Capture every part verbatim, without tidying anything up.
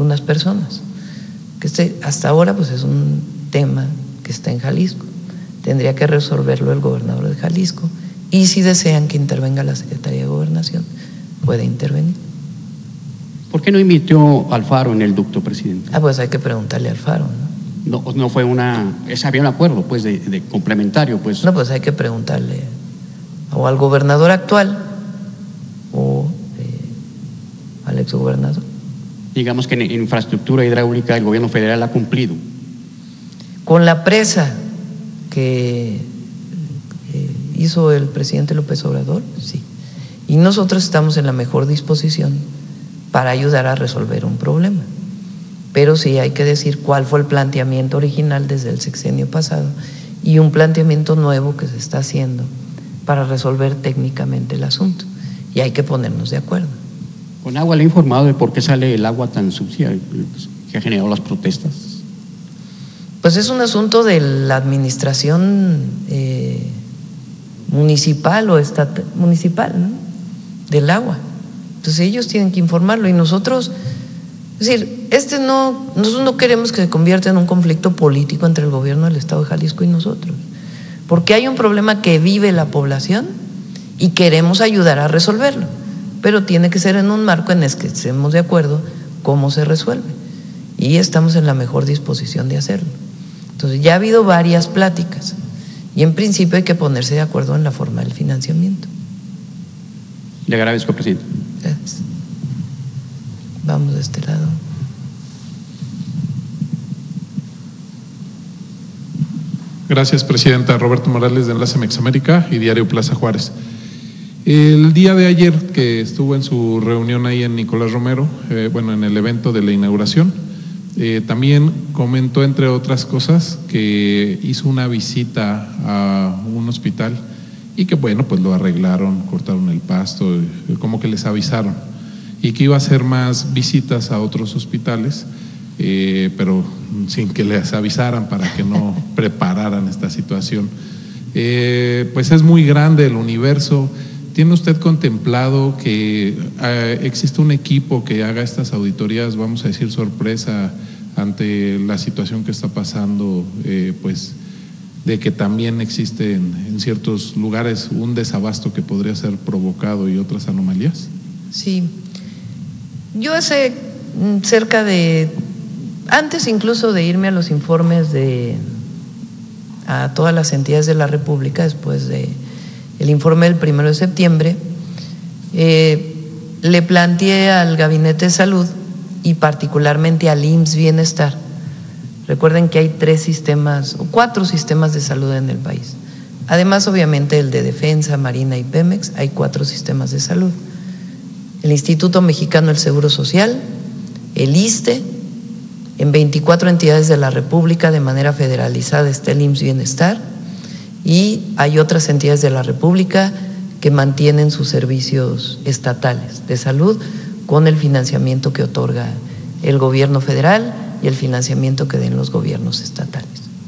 algunas personas. Que este, hasta ahora pues es un tema que está en Jalisco. Tendría que resolverlo el gobernador de Jalisco. Y si desean que intervenga la Secretaría de Gobernación, puede intervenir. ¿Por qué no invitó a Alfaro en el ducto, presidente? Ah, pues hay que preguntarle a Alfaro, ¿no? No, no fue una, ese había un acuerdo, pues, de, de complementario, pues. No, pues hay que preguntarle o al gobernador actual o eh, al exgobernador. Digamos que en infraestructura hidráulica el gobierno federal ha cumplido. Con la presa que eh, hizo el presidente López Obrador, sí. Y nosotros estamos en la mejor disposición para ayudar a resolver un problema. Pero sí hay que decir cuál fue el planteamiento original desde el sexenio pasado y un planteamiento nuevo que se está haciendo para resolver técnicamente el asunto. Y hay que ponernos de acuerdo. ¿Con agua le he informado de por qué sale el agua tan sucia que ha generado las protestas? Pues es un asunto de la administración eh, municipal o estatal, municipal, ¿no? Del agua. Entonces ellos tienen que informarlo y nosotros, es decir, este no, nosotros no queremos que se convierta en un conflicto político entre el gobierno del Estado de Jalisco y nosotros, porque hay un problema que vive la población y queremos ayudar a resolverlo, pero tiene que ser en un marco en el que estemos de acuerdo cómo se resuelve y estamos en la mejor disposición de hacerlo. Entonces ya ha habido varias pláticas y en principio hay que ponerse de acuerdo en la forma del financiamiento. Le agradezco, presidente. Gracias. Vamos de este lado. Gracias, presidenta. Roberto Morales, de Enlace Mexamérica y Diario Plaza Juárez. El día de ayer que estuvo en su reunión ahí en Nicolás Romero, eh, bueno, en el evento de la inauguración, eh, también comentó, entre otras cosas, que hizo una visita a un hospital y que, bueno, pues lo arreglaron, cortaron el pasto, como que les avisaron, y que iba a hacer más visitas a otros hospitales, eh, pero sin que les avisaran para que no prepararan esta situación. Eh, pues es muy grande el universo. ¿Tiene usted contemplado que eh, existe un equipo que haga estas auditorías, vamos a decir, sorpresa ante la situación que está pasando, eh, pues de que también existe en, en ciertos lugares un desabasto que podría ser provocado y otras anomalías? Sí, yo hace cerca de, antes incluso de irme a los informes de a todas las entidades de la República, después de el informe del primero de septiembre, eh, le planteé al Gabinete de Salud y particularmente al I M S S Bienestar. Recuerden que hay tres sistemas o cuatro sistemas de salud en el país. Además, obviamente, el de Defensa, Marina y Pemex, hay cuatro sistemas de salud. El Instituto Mexicano del Seguro Social, el I S S S T E, en veinticuatro entidades de la República de manera federalizada está el I M S S Bienestar y hay otras entidades de la República que mantienen sus servicios estatales de salud con el financiamiento que otorga el gobierno federal y el financiamiento que den los gobiernos estatales.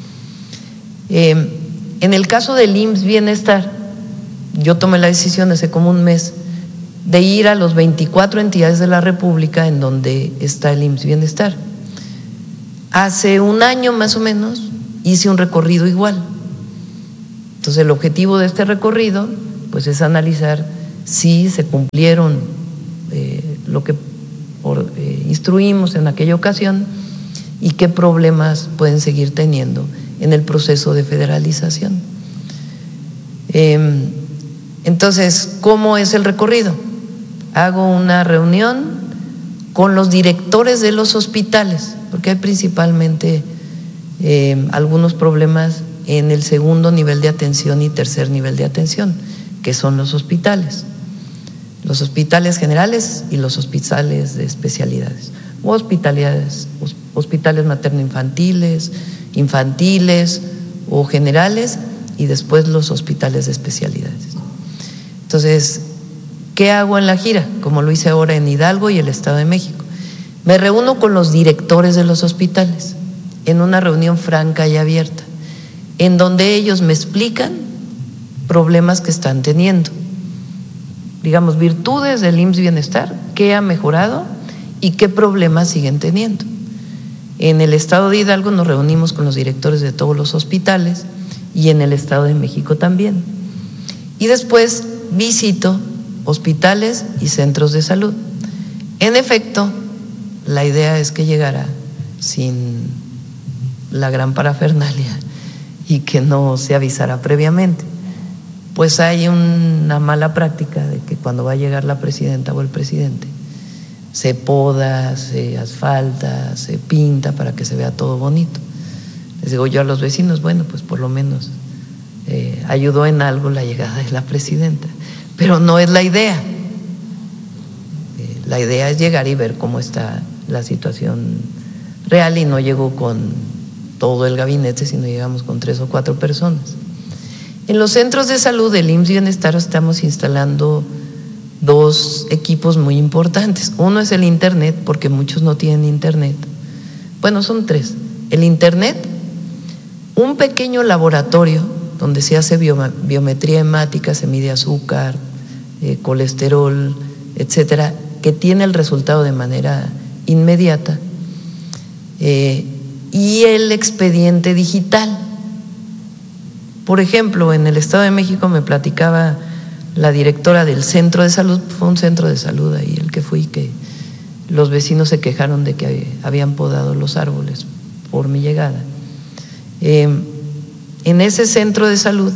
Eh, en el caso del I M S S Bienestar, yo tomé la decisión hace como un mes de ir a los veinticuatro entidades de la República en donde está el I M S S Bienestar. Hace un año más o menos hice un recorrido igual. Entonces el objetivo de este recorrido pues es analizar si se cumplieron eh, lo que por, eh, instruimos en aquella ocasión y qué problemas pueden seguir teniendo en el proceso de federalización. Eh, entonces, ¿cómo es el recorrido? Hago una reunión con los directores de los hospitales, porque hay principalmente eh, algunos problemas en el segundo nivel de atención y tercer nivel de atención, que son los hospitales, los hospitales generales y los hospitales de especialidades, o hospitalidades, hospitales materno-infantiles, infantiles o generales, y después los hospitales de especialidades. Entonces, ¿qué hago en la gira? Como lo hice ahora en Hidalgo y el Estado de México. Me reúno con los directores de los hospitales en una reunión franca y abierta, en donde ellos me explican problemas que están teniendo, digamos, virtudes del I M S S Bienestar, qué ha mejorado y qué problemas siguen teniendo. En el estado de Hidalgo nos reunimos con los directores de todos los hospitales y en el estado de México también. Y después visito hospitales y centros de salud. En efecto, la idea es que llegara sin la gran parafernalia y que no se avisara previamente. Pues hay una mala práctica de que cuando va a llegar la presidenta o el presidente, se poda, se asfalta, se pinta para que se vea todo bonito. Les digo yo a los vecinos, bueno, pues por lo menos eh, ayudó en algo la llegada de la presidenta, pero no es la idea. Eh, la idea es llegar y ver cómo está la situación real, y no llegó con todo el gabinete, sino llegamos con tres o cuatro personas. En los centros de salud del I M S S Bienestar estamos instalando dos equipos muy importantes. Uno es el internet, porque muchos no tienen internet. Bueno, son tres. El internet, un pequeño laboratorio donde se hace biometría hemática, se mide azúcar, eh, colesterol, etcétera, que tiene el resultado de manera inmediata. Eh, y el expediente digital. Por ejemplo, en el Estado de México me platicaba la directora del centro de salud, fue un centro de salud ahí el que fui, que los vecinos se quejaron de que habían podado los árboles por mi llegada. Eh, en ese centro de salud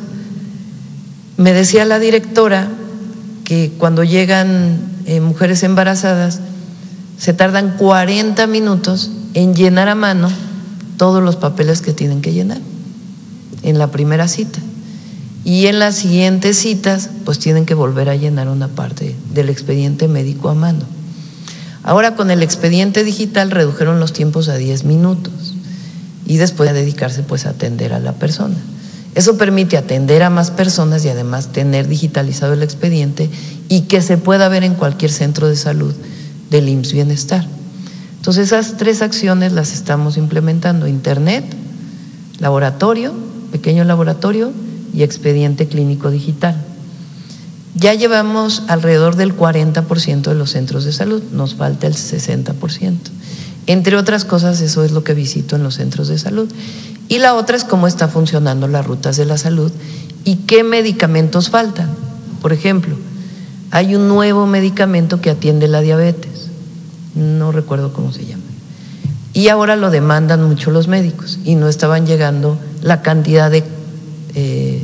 me decía la directora que cuando llegan eh, mujeres embarazadas se tardan cuarenta minutos en llenar a mano todos los papeles que tienen que llenar en la primera cita, y en las siguientes citas pues tienen que volver a llenar una parte del expediente médico a mano. Ahora con el expediente digital redujeron los tiempos a diez minutos y después a dedicarse pues a atender a la persona. Eso permite atender a más personas y además tener digitalizado el expediente y que se pueda ver en cualquier centro de salud del I M S S Bienestar. Entonces esas tres acciones las estamos implementando: internet, laboratorio, pequeño laboratorio y expediente clínico digital. Ya llevamos alrededor del cuarenta por ciento de los centros de salud, nos falta el sesenta por ciento. Entre otras cosas, eso es lo que visito en los centros de salud. Y la otra es cómo están funcionando las rutas de la salud y qué medicamentos faltan. Por ejemplo, hay un nuevo medicamento que atiende la diabetes, no recuerdo cómo se llama, y ahora lo demandan mucho los médicos y no estaban llegando la cantidad de, eh,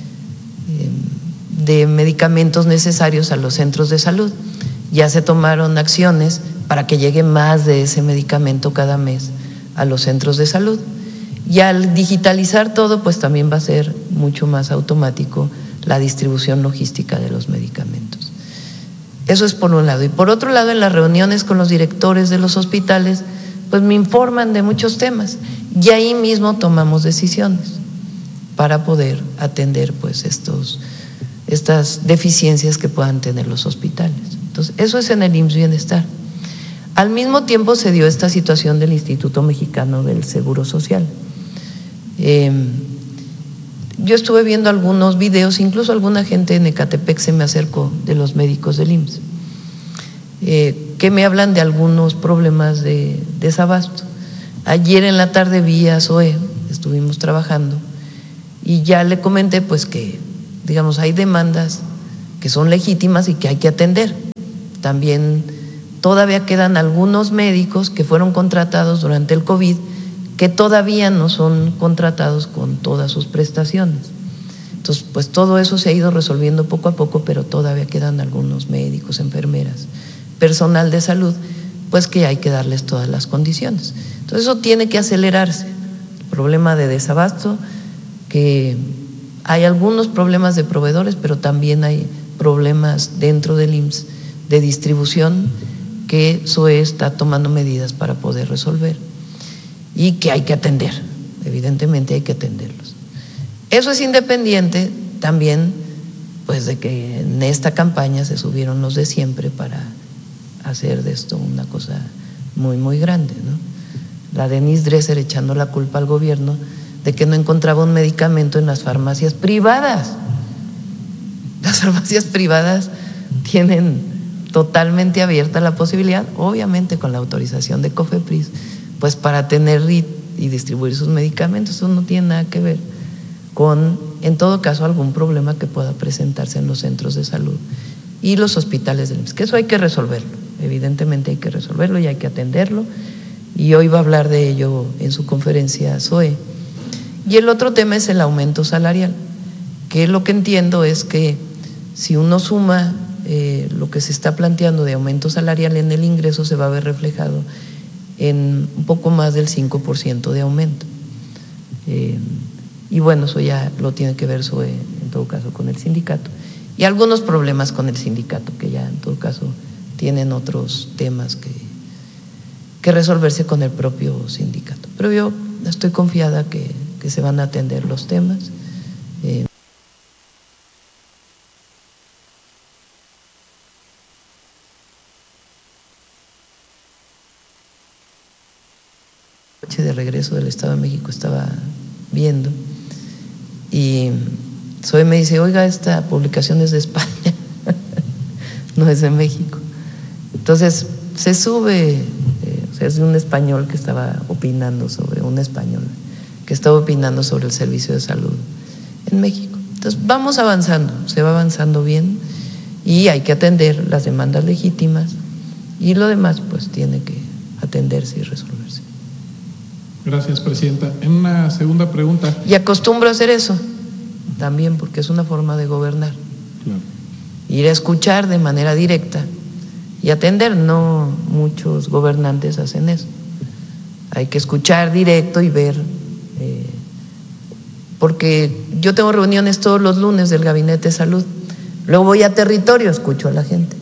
de medicamentos necesarios a los centros de salud. Ya se tomaron acciones para que llegue más de ese medicamento cada mes a los centros de salud. Y al digitalizar todo, pues también va a ser mucho más automático la distribución logística de los medicamentos. Eso es por un lado. Y por otro lado, en las reuniones con los directores de los hospitales, pues me informan de muchos temas y ahí mismo tomamos decisiones para poder atender pues estos, estas deficiencias que puedan tener los hospitales. Entonces, eso es en el I M S S Bienestar. Al mismo tiempo se dio esta situación del Instituto Mexicano del Seguro Social. Eh, yo estuve viendo algunos videos, incluso alguna gente en Ecatepec se me acercó de los médicos del I M S S, eh, que me hablan de algunos problemas de desabasto. Ayer en la tarde vi a Zoe, estuvimos trabajando, y ya le comenté pues que, digamos, hay demandas que son legítimas y que hay que atender. También todavía quedan algunos médicos que fueron contratados durante el COVID que todavía no son contratados con todas sus prestaciones. Entonces, pues todo eso se ha ido resolviendo poco a poco, pero todavía quedan algunos médicos, enfermeras, personal de salud, pues que hay que darles todas las condiciones. Entonces eso tiene que acelerarse. El problema de desabasto, que hay algunos problemas de proveedores, pero también hay problemas dentro del I M S S de distribución que S O E está tomando medidas para poder resolver y que hay que atender, evidentemente hay que atenderlos. Eso es independiente también pues de que en esta campaña se subieron los de siempre para hacer de esto una cosa muy muy grande, ¿no? La Denise Dresser echando la culpa al gobierno de que no encontraba un medicamento en las farmacias privadas. Las farmacias privadas tienen totalmente abierta la posibilidad, obviamente con la autorización de COFEPRIS, pues para tener y, y distribuir sus medicamentos. Eso no tiene nada que ver con, en todo caso, algún problema que pueda presentarse en los centros de salud y los hospitales del I M S S, que eso hay que resolverlo, evidentemente hay que resolverlo y hay que atenderlo, y hoy va a hablar de ello en su conferencia Zoe. Y el otro tema es el aumento salarial, que lo que entiendo es que si uno suma eh, lo que se está planteando de aumento salarial en el ingreso, se va a ver reflejado en un poco más del cinco por ciento de aumento. Eh, y bueno, eso ya lo tiene que ver Zoe, en todo caso, con el sindicato. Y algunos problemas con el sindicato, que ya en todo caso tienen otros temas que, que resolverse con el propio sindicato. Pero yo estoy confiada que, que se van a atender los temas. Eh, de regreso del Estado de México estaba viendo y Zoe me dice, oiga, esta publicación es de España, no es de México. Entonces se sube, eh, o sea, es de un español que estaba opinando sobre, un español que estaba opinando sobre el servicio de salud en México. Entonces vamos avanzando, se va avanzando bien y hay que atender las demandas legítimas y lo demás pues tiene que atenderse y resolverse. Gracias, presidenta. En una segunda pregunta. Y acostumbro a hacer eso también, porque es una forma de gobernar. Claro. Ir a escuchar de manera directa y atender. No muchos gobernantes hacen eso. Hay que escuchar directo y ver, eh, porque yo tengo reuniones todos los lunes del Gabinete de Salud. Luego voy a territorio, escucho a la gente.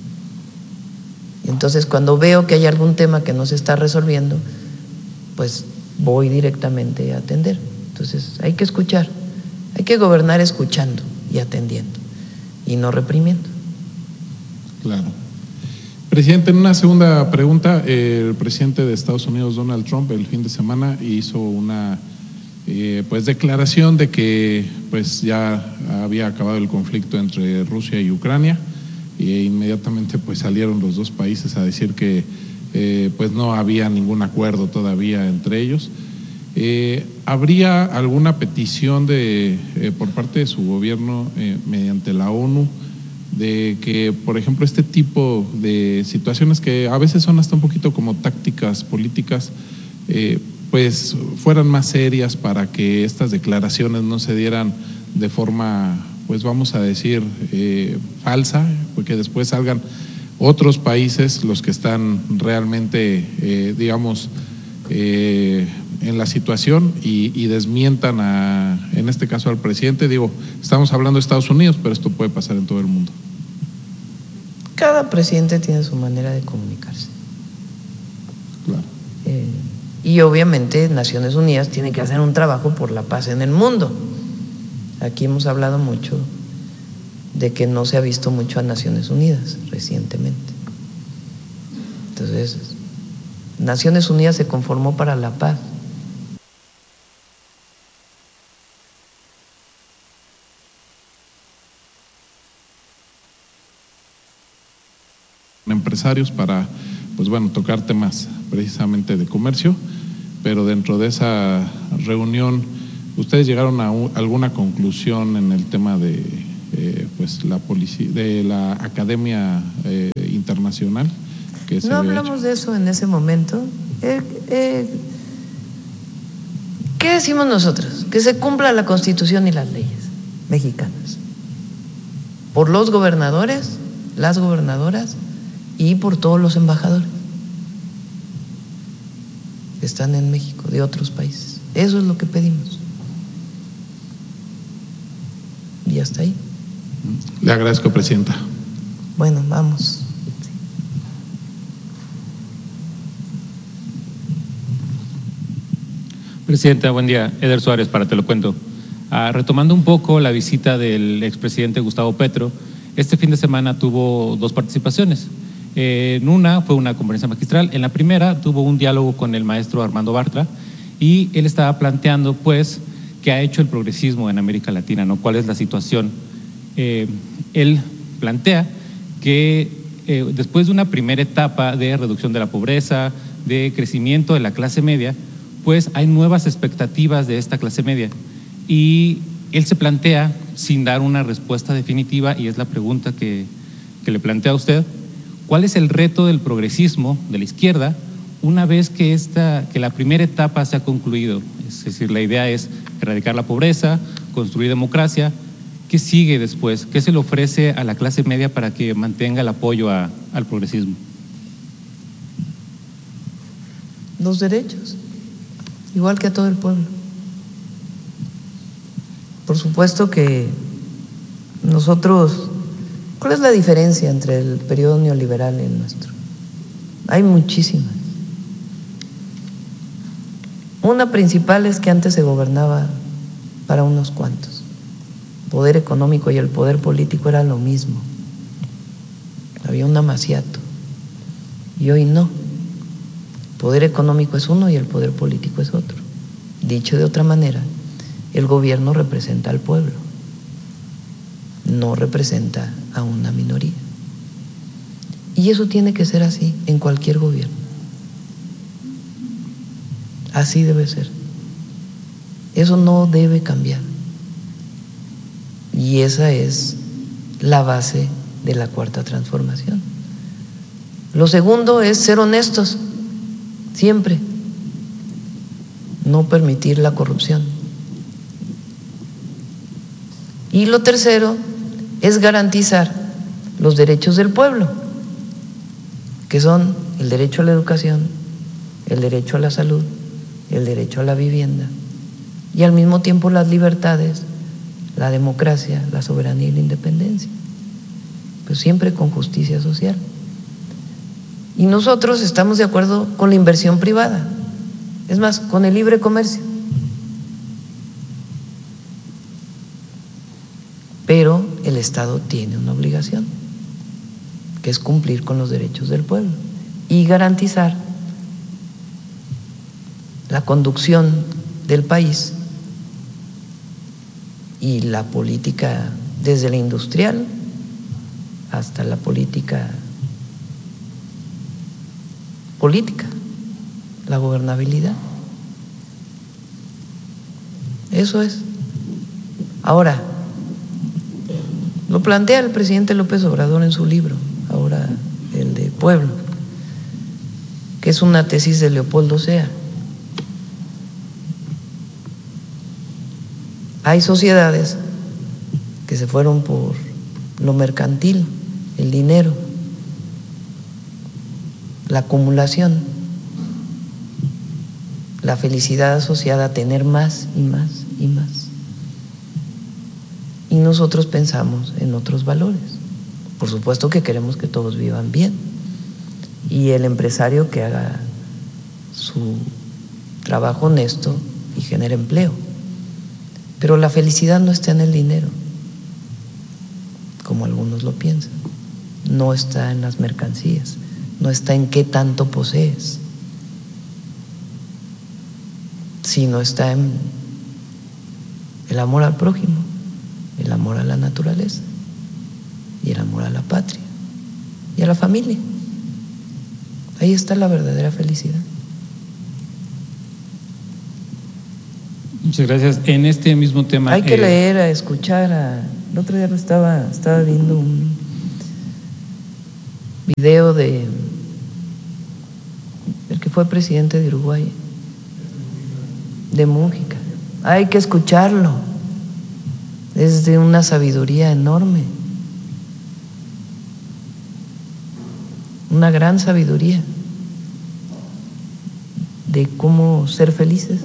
Y entonces cuando veo que hay algún tema que no se está resolviendo, pues voy directamente a atender. Entonces hay que escuchar, hay que gobernar escuchando y atendiendo y no reprimiendo. Claro. Presidente, en una segunda pregunta, el presidente de Estados Unidos, Donald Trump, el fin de semana hizo una eh, pues declaración de que pues ya había acabado el conflicto entre Rusia y Ucrania, e inmediatamente pues salieron los dos países a decir que Eh, pues no había ningún acuerdo todavía entre ellos. Eh, ¿Habría alguna petición de, eh, por parte de su gobierno eh, mediante la ONU de que, por ejemplo, este tipo de situaciones que a veces son hasta un poquito como tácticas políticas, eh, pues fueran más serias para que estas declaraciones no se dieran de forma, pues vamos a decir, eh, falsa, porque después salgan otros países los que están realmente, eh, digamos, eh, en la situación y, y desmientan, a, en este caso al presidente? Digo, estamos hablando de Estados Unidos, pero esto puede pasar en todo el mundo. Cada presidente tiene su manera de comunicarse. Claro. Eh, y obviamente Naciones Unidas tiene que hacer un trabajo por la paz en el mundo. Aquí hemos hablado mucho de que no se ha visto mucho a Naciones Unidas recientemente. Entonces, Naciones Unidas se conformó para la paz. Empresarios para, pues bueno, tocar temas precisamente de comercio, pero dentro de esa reunión, ¿ustedes llegaron a un, alguna conclusión en el tema de Eh, pues la policía, de la Academia eh, Internacional? Que se no hablamos hecho. de eso en ese momento. Eh, eh, ¿Qué decimos nosotros? Que se cumpla la Constitución y las leyes mexicanas por los gobernadores, las gobernadoras y por todos los embajadores que están en México de otros países. Eso es lo que pedimos. Y hasta ahí. Le agradezco, presidenta. Bueno, vamos. Presidenta, buen día. Eder Suárez, para Te lo cuento. Ah, retomando un poco la visita del expresidente Gustavo Petro, este fin de semana tuvo dos participaciones. Eh, en una fue una conferencia magistral, en la primera tuvo un diálogo con el maestro Armando Bartra y él estaba planteando pues qué ha hecho el progresismo en América Latina, ¿no? ¿Cuál es la situación? Eh, él plantea que eh, después de una primera etapa de reducción de la pobreza, de crecimiento de la clase media, pues hay nuevas expectativas de esta clase media. Y él se plantea, sin dar una respuesta definitiva, y es la pregunta que, que le plantea a usted, ¿cuál es el reto del progresismo, de la izquierda, una vez que, esta, que la primera etapa se ha concluido? Es decir, la idea es erradicar la pobreza, construir democracia. ¿Qué sigue después? ¿Qué se le ofrece a la clase media para que mantenga el apoyo a, al progresismo? Los derechos, igual que a todo el pueblo. Por supuesto que nosotros, ¿cuál es la diferencia entre el periodo neoliberal y el nuestro? Hay muchísimas. Una principal es que antes se gobernaba para unos cuantos. El poder económico y el poder político era lo mismo. Había un amaciato. Y hoy no. El poder económico es uno y el poder político es otro. Dicho de otra manera, el gobierno representa al pueblo, no representa a una minoría. Y eso tiene que ser así en cualquier gobierno. Así debe ser. Eso no debe cambiar. Y esa es la base de la cuarta transformación. Lo segundo es ser honestos, siempre. No permitir la corrupción. Y lo tercero es garantizar los derechos del pueblo, que son el derecho a la educación, el derecho a la salud, el derecho a la vivienda, y al mismo tiempo las libertades, la democracia, la soberanía y la independencia, pero siempre con justicia social. Y nosotros estamos de acuerdo con la inversión privada, es más, con el libre comercio. Pero el Estado tiene una obligación, que es cumplir con los derechos del pueblo y garantizar la conducción del país y la política, desde la industrial hasta la política política, la gobernabilidad. Eso es. Ahora, lo plantea el presidente López Obrador en su libro, ahora el de Pueblo, que es una tesis de Leopoldo Sea. Hay sociedades que se fueron por lo mercantil, el dinero, la acumulación, la felicidad asociada a tener más y más y más. Y nosotros pensamos en otros valores. Por supuesto que queremos que todos vivan bien y el empresario que haga su trabajo honesto y genere empleo. Pero la felicidad no está en el dinero, como algunos lo piensan. No está en las mercancías, no está en qué tanto posees, sino está en el amor al prójimo, el amor a la naturaleza y el amor a la patria y a la familia. Ahí está la verdadera felicidad. Muchas gracias. En este mismo tema… Hay que eh, leer, a escuchar. A, el otro día estaba, estaba viendo un video de el que fue presidente de Uruguay, de Mújica. Hay que escucharlo. Es de una sabiduría enorme, una gran sabiduría de cómo ser felices.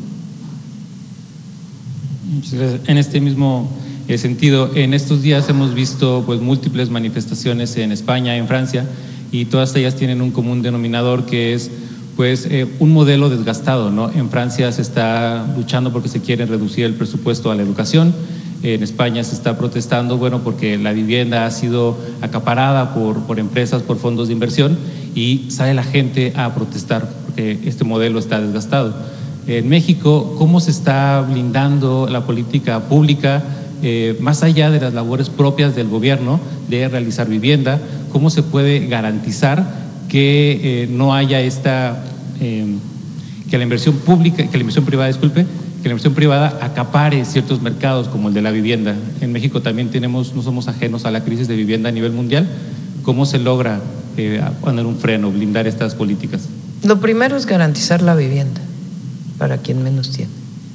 En este mismo sentido, en estos días hemos visto pues múltiples manifestaciones en España, en Francia, y todas ellas tienen un común denominador que es pues eh, un modelo desgastado, ¿no? En Francia se está luchando porque se quiere reducir el presupuesto a la educación. En España se está protestando, bueno, porque la vivienda ha sido acaparada por, por empresas, por fondos de inversión, y sale la gente a protestar porque este modelo está desgastado. En México, ¿cómo se está blindando la política pública, eh, más allá de las labores propias del gobierno de realizar vivienda? ¿cómo se puede garantizar que eh, no haya esta, eh, que la inversión pública, que la inversión privada, disculpe, que la inversión privada acapare ciertos mercados como el de la vivienda? En México también tenemos, no somos ajenos a la crisis de vivienda a nivel mundial. ¿Cómo se logra eh, poner un freno, blindar estas políticas? Lo primero es garantizar la vivienda para quien menos tiene.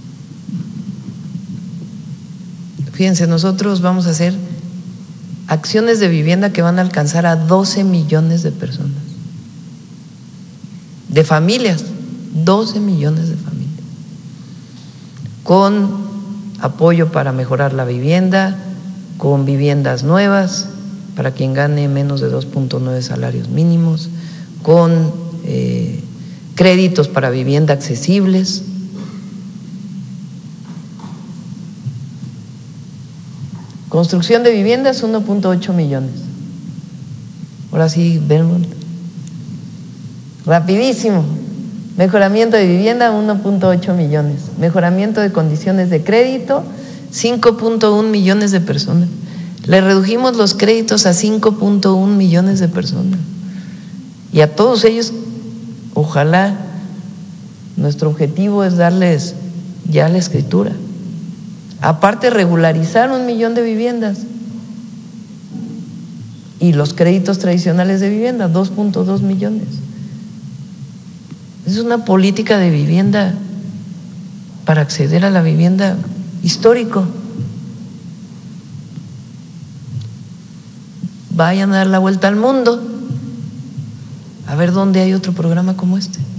Fíjense, nosotros vamos a hacer acciones de vivienda que van a alcanzar a doce millones de personas, de familias, doce millones de familias, con apoyo para mejorar la vivienda, con viviendas nuevas para quien gane menos de dos punto nueve salarios mínimos, con eh, créditos para vivienda accesibles. Construcción de viviendas, uno punto ocho millones. Ahora sí, ven, rapidísimo. Mejoramiento de vivienda, uno punto ocho millones. Mejoramiento de condiciones de crédito, cinco punto uno millones de personas. Le redujimos los créditos a cinco punto uno millones de personas. Y a todos ellos, ojalá, nuestro objetivo es darles ya la escritura. Aparte, regularizar un millón de viviendas y los créditos tradicionales de vivienda, dos punto dos millones. Es una política de vivienda para acceder a la vivienda histórico. Vayan a dar la vuelta al mundo a ver dónde hay otro programa como este.